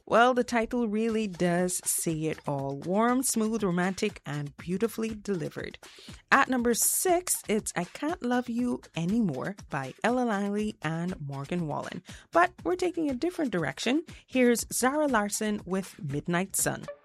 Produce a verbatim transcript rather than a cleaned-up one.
Well, the title really does say it all. Warm, smooth, romantic, and beautifully delivered. At number six, it's I Can't Love You Anymore by Ella Langley and Morgan Wallen. But we're taking a different direction. Here's Zara Larsson with Midnight Sun.